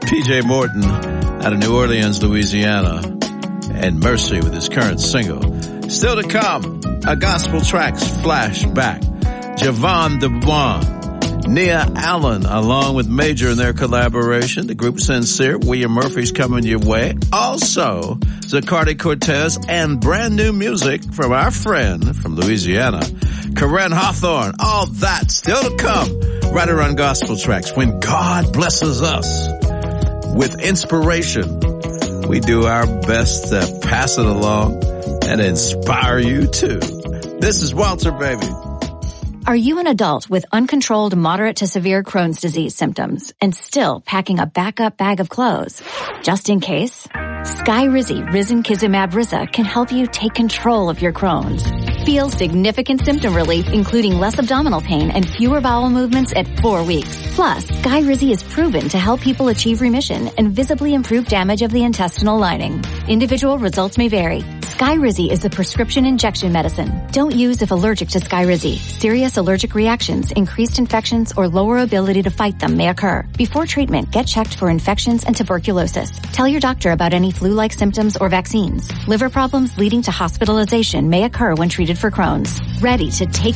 P.J. Morton out of New Orleans, Louisiana, and Mercy with his current single. Still to come, a Gospel Tracks flashback. Javon DeBon, Nia Allen, along with Major in their collaboration. The group Sincere, William Murphy's coming your way. Also, Zacardi Cortez and brand new music from our friend from Louisiana, Karen Hawthorne. All that still to come right around Gospel Tracks. When God blesses us with inspiration, we do our best to pass it along and inspire you too. This is Walter, baby. Are you an adult with uncontrolled moderate to severe Crohn's disease symptoms and still packing a backup bag of clothes? Just in case, Skyrizi Risankizumab Risa can help you take control of your Crohn's. Feel significant symptom relief, including less abdominal pain and fewer bowel movements at 4 weeks. Plus, Skyrizi is proven to help people achieve remission and visibly improve damage of the intestinal lining. Individual results may vary. Skyrizi is a prescription injection medicine. Don't use if allergic to Skyrizi. Serious allergic reactions, increased infections, or lower ability to fight them may occur. Before treatment, get checked for infections and tuberculosis. Tell your doctor about any flu-like symptoms or vaccines. Liver problems leading to hospitalization may occur when treated for Crohn's. Ready to take